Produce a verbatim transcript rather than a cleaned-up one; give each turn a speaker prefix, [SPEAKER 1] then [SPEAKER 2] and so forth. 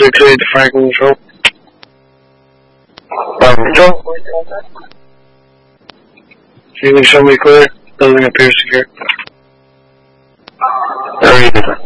[SPEAKER 1] fixate to Franklin's help. Um, Joe? Can you show me clear? Doesn't appear secure. There you go.